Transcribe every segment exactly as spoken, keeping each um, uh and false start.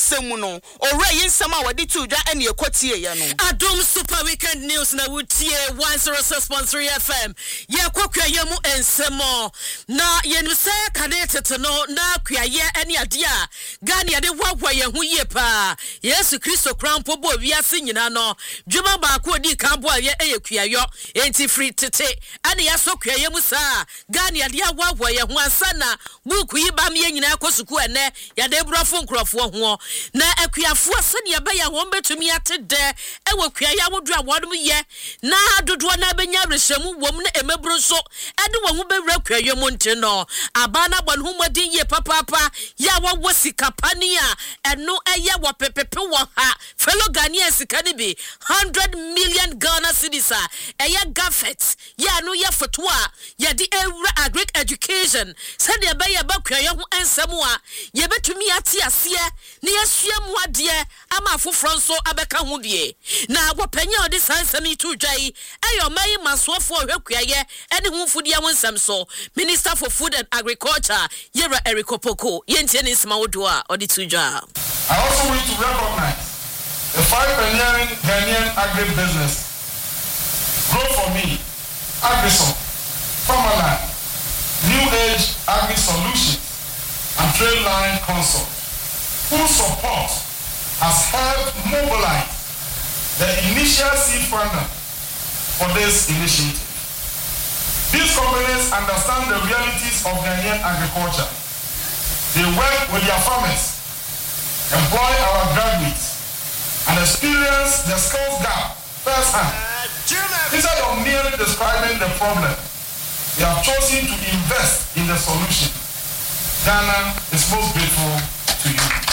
nsɛm no owura yi nsɛm a wɔde to dwa ɛne ekotie ye no Adom Super Weekend News na wutie one oh six point three F M ye kwakwa ye mu ensemo na ye no se kanetete no na kwaye ene ade a Ghana de wagwa ye ho ye pa Yesu Kristo krampo bo wiase nyina no dwuma ba ko di kan bo ye eye kwayo enti free tete ane ya so kwaye mu sa Ghana de wagwa ye ho asana buku yi ba me nyina kosuku ene ya de brofo nkrofo ho na akuafo asane ya ba ya ho betumi ate de ewo kwaye awodu awodum ye na dodo na benya rehemu wom na emebro so ade wo ho bewura kwaye mu nte no abana bon ho modin ye papa ya wo sikapani a eno eye wo pepepe wo ha fellow Ghanaians kan bi one hundred million Ghana cedis a eye gafet ya no ye foto a ye de ewura agric education said ye ba ye ba kwaye ho ensem a ye betumi ate ase ne yesua mu ade ama afoforo nso abeka ho die na wopanya ode sansami to dwai eyo mai masofo hwekwaye ene ho fudie ho nsem so Minister for Food and Agriculture Yera Eriko Poko yentie ne nsema wodo a ode to dwa. I also wish to recognize the five pioneering Ghanaian agribusiness Grow for Me, Agrison, Farmerland, New Age Agri Solutions, and Trade Line Consult, whose support has helped mobilize the initial seed funding for this initiative. These companies understand the realities of Ghanaian agriculture. They work with their farmers, employ our graduates, and experience the skills gap firsthand. Instead of merely describing the problem, they have chosen to invest in the solution. Ghana is most grateful to you.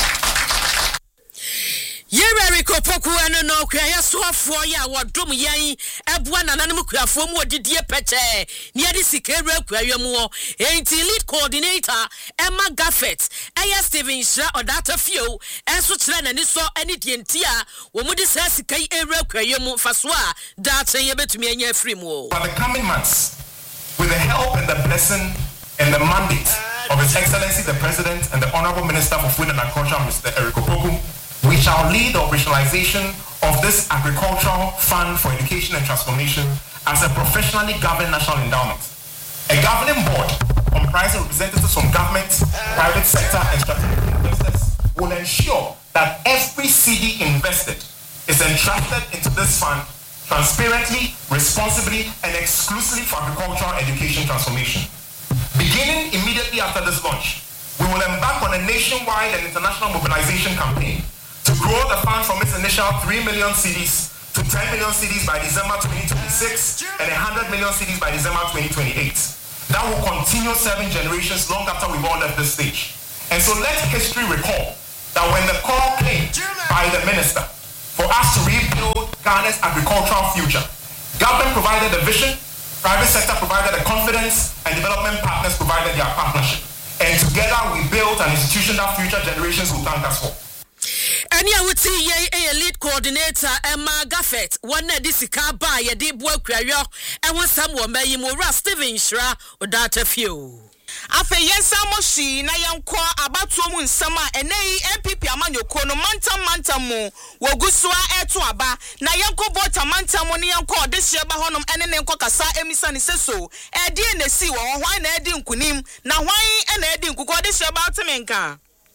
Yere Kopoku eno no kwaya soafo ya wodom yan ebua nananem kwafo mu odidie peche ne ade sikere kwaya mu enti lead coordinator Emma Gaffet eya Steven Shra odata fio enso kire nani so ene die ntia wo mu de sa sikai ere kwaya mu faso a data ye betumi anya free mu. For the coming months, with the help and the blessing and the mandate of His Excellency the President and the Honorable Minister for Food and Agriculture, Mister Eric Opoku, we shall lead the operationalization of this agricultural fund for education and transformation as a professionally governed national endowment. A governing board comprising representatives from government, private sector, and strategic investors will ensure that every C D invested is entrusted into this fund transparently, responsibly, and exclusively for agricultural education transformation. Beginning immediately after this launch, we will embark on a nationwide and international mobilization campaign to grow the fund from its initial three million cedis to ten million cedis by December twenty twenty-six and one hundred million cedis by December twenty twenty-eight. That will continue serving generations long after we've all left this stage. And so let history recall that when the call came by the minister for us to rebuild Ghana's agricultural future, government provided the vision, private sector provided the confidence, and development partners provided their partnership. And together we built an institution that future generations will thank us for. Ani awuti ye e lead coordinator Emma Gaffet one disika ba ye de bo akwayo e won sam wo mayi mo ra Steven Shra odata few afa yensa moshi na yenko abatu mu nsam a enei M P P amanyoko no mantam mantam mu wogusua eto aba na yenko vota mantam mu ne yenko odehye ba honom ene ne nko kasa emisa ne seso e die na si wo hwan na edi nkunim na hwan e na edi nkuko odehye ba otemenka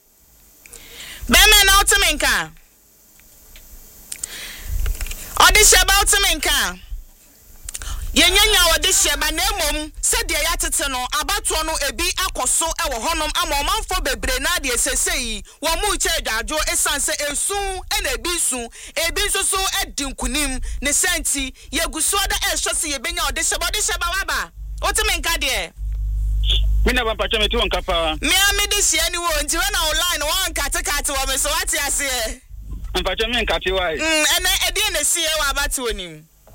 Bema na otemenka odehye ba otemenka Yenyanya odehye ba na emom se de ya tete no abato no ebi akoso e wo honom ama omanfo bebre na de sesei wo mu che dwajo esanse esu e na ebi su ebi nso so edinkunim ne senti yeguso da e hwese ye benya odehye ba odehye ba waba otemenka de Mina ba pacha meti won kapa. Me amede hye ni wo nti we na online won kate kate wo me so wate ase. Mpacha me nkate wai. Mm ene ede na sie wa abate onim.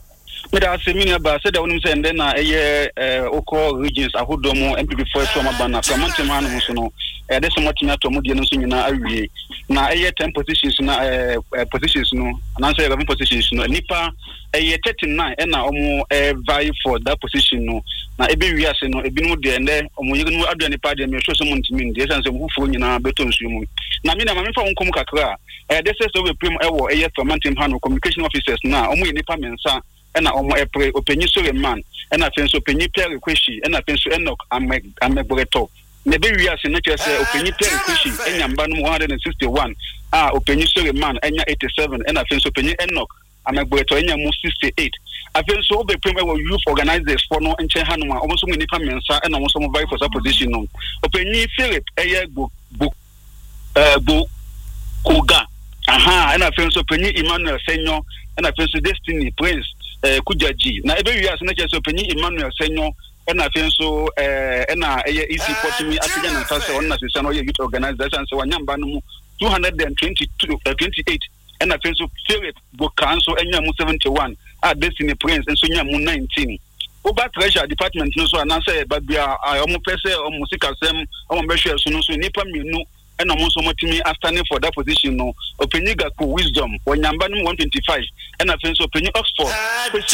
me da se mini ba se da wonu se ende na eye oko regions ahodomo M P P for so mabana Framantim Hanom so no e de so motimi atomo de no so nyina awie na eye ten positions na positions no na so eleven positions no nipa eye thirty-nine e na omo vie for that position no na ebe wi ase no ebi no de ende omo yego no aduane pa de me so so montimi de sense mfufo nyina beto nsu mu na me na ma me fa wonkom kakra e de se so we prem e wo eye Framantim Hanom communication officers na omo ye nipa mensa ena omo epre openyi Suleman ena fenso openyi Pierre Kweshi ena fenso Enoch Amegboreto ne be wi ase na chese openyi Pierre Kweshi enyamba no one hundred sixty-one ah openyi Suleman enya eighty-seven ena fenso openyi Enoch Amegboreto enya mu sixty-eight afenso obe premier wo youth organizers for no enche hanoma omo so nipa mensa ena omo so mo vie for that position no openyi Philip eye gbo gbo eh gbo koga aha ena fenso openyi Emmanuel Senyo ena fenso Destiny Prince eh kujaji na ebe wi ase na chese openyi Emmanuel Senyo ena fenso eh ena eye easy potimi atija na fase onna sesa no ye youth organizers and so wanyamba no mu two hundred twenty-two twenty-eight ena fenso Philip Bokanso enya mu seventy-one ah Destiny Prince enso nya mu nineteen oba treasure department no so anase ba bia omo pese omo sikasem omo behwe so no so nipa mienu ena omo so motimi standing for that position no openyi Gaku Wisdom wanyamba no one twenty-five ena fenso openyi Oxford Kwesi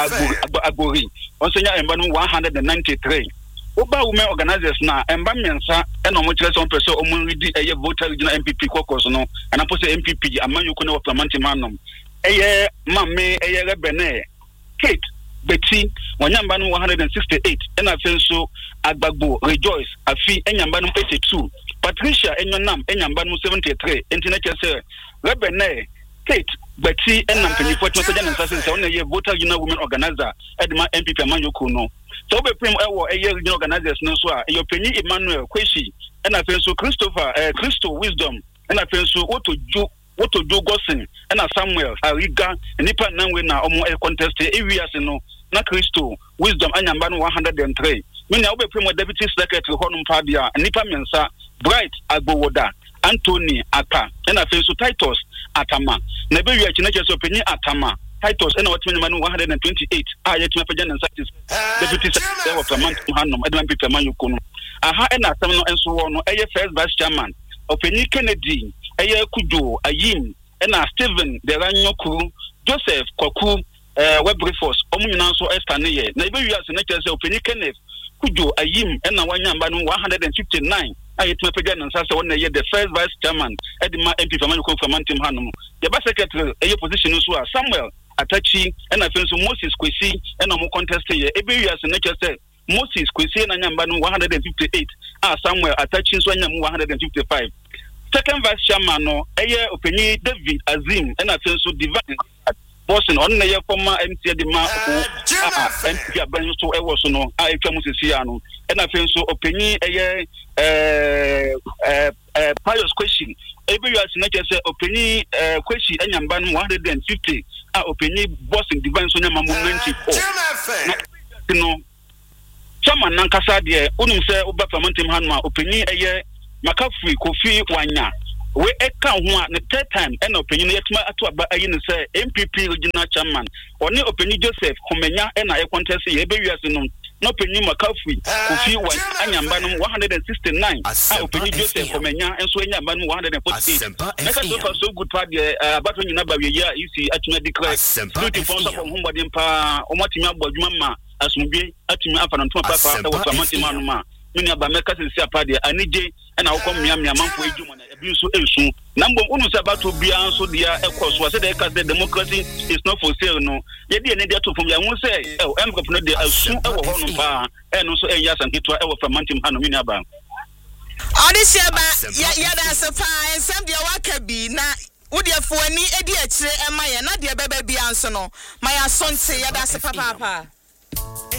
Agori onso nya emba no one hundred ninety-three oba women organizers na emba mensa ena omo kire so pese omo redi eye voter regional M P P caucus no ana pose M P P amanyo na Framantim Hanom eye mamme eye rebene Kate Betty wanyamba no one hundred sixty-eight ena fenso Agbagbo Rejoice afi enyamba no eighty-two Patricia Enyonam enyamba no seventy-three entina chese rebene Kate Betty enam penifo to saja nsase se ona ye voter union women organizer edma M P P amanyoko no so be prim ewo eye regional organizers no so a eyo penyi Emmanuel Kweshi ena fenso Christopher eh Christo Wisdom ena fenso Otojo Otojo Gosin ena Samuel Ariga nipa nanwe na omo e contest e wiase no na Christo Wisdom anyamba no one hundred three menya obe prim deputy secretary honum padia nipa mensa Bright Agbowoda Anthony Aka ena fenso Titus Atama na be wi akina chese openyi Atama Titus ena watime manu one hundred twenty-eight ah yetima pagya nsa deputy secretary of Framantim Hanom edman people manyoko no aha ena asem no enso wo no eye first vice chairman openyi Kennedy eye Kujo Ayim ena Stephen Deranyokuru Joseph Kwaku eh Webriforce omu nyina so estane ye na be wi ase na chese openyi Kenneth Kujo Ayim ena wanyamba no one hundred fifty-nine ayetima pagya nsa se wona ye the first vice chairman edma M P Famanyoko Framantim Hanom the vice secretary eye position so Samuel Atachi ena fenso Moses Kwesi ena mo contest ye ebe wi ase na chese Moses Kwesi na nyamba no one hundred fifty-eight ah Samuel Atachi so anya one hundred fifty-five second vice chairman no eye openyi David Azim ena fenso Divine Boston on na ye former M C de ma ah M P aban so e wo so no ah etwa mo sisi ya no ena fenso openyi eye eh eh Pius Kweshi ebe wi ase na chese openyi Kweshi anyamba no one hundred fifty ah openyi Boston Divine so nyama mo ninety-four no chairman nankasa de unum se oba Framantim Hanom openyi eye Makafui Kofi Wanya we eka ho a the third time ena openyi no yetuma ato aba ayi ne se M P P regional chairman oni openyi Joseph Homenya ena e contest ye ebe wi ase no no penyi Makafui Kofi Wanya anyamba no one hundred sixty-nine ah openyi Joseph Homenya enso anyamba no one hundred forty-eight neka so far so good part ye abato nyina ba we ya isi atuma declare security sponsor from hombody pa omotimi abodwuma ma asumdwe atumi afa no papa e wo Framantim Hanom mini aba meka sisi apade anije ena wo kom mia mia manfo edwuma na ebi so esu na mbom unu se abato bia so dia ekoso se de ka de democracy is not for sale no ye de ne de to fom ya hu se e em ko no de asu e wo ho no pa e no so enya sanketwa e wo Framantim Hanom mini aba Odisheba ya ya da sepa ensem de waka bi na wodiafo ani edi akire ema ye na de bebe bia nso no ma ya sonte ya da sepa papa